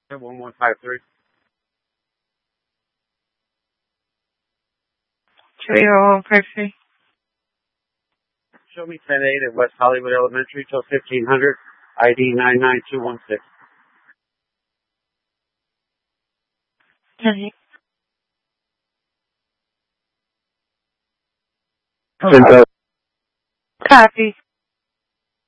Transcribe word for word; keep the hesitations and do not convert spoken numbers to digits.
one one five three. three oh one five three. Show me ten eight at West Hollywood Elementary till fifteen hundred. I D nine nine two one six. ten eight. Okay. Copy.